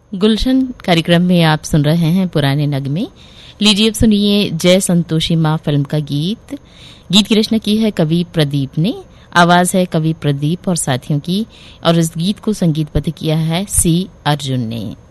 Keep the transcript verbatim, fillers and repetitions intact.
गुलशन कार्यक्रम में आप सुन रहे हैं पुराने नगमे। लीजिए अब सुनिए जय संतोषी माँ फिल्म का गीत। गीत की रचना की है कवि प्रदीप ने, आवाज है कवि प्रदीप और साथियों की, और इस गीत को संगीतबद्ध किया है सी अर्जुन ने।